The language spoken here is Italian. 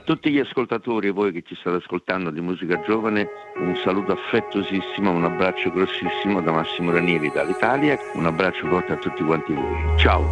tutti gli ascoltatori e voi che ci state ascoltando di musica giovane, un saluto affettuosissimo, un abbraccio grossissimo da Massimo Ranieri dall'Italia, un abbraccio forte a tutti quanti voi. Ciao!